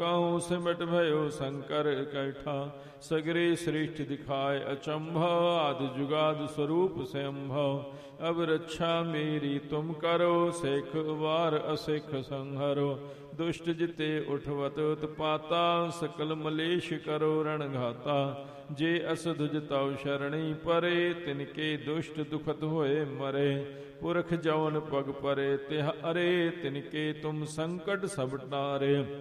कहूँ सिमट भयो शंकर कैठा। सगरे श्रेष्ठ दिखाए अचंभव, आदि जुगाद स्वरूप स्वयंभव। अब रक्षा मेरी तुम करो, सेख वार असिख संहरो। दुष्ट जिते उठवत उत्पाता, सकल मलेश करो रणघाता। जे असधुज तव शरणी परे, तिनके दुष्ट दुखत होए मरे। पुरख जवन पग परे तिह अरे, तिनके तुम संकट सब टारे।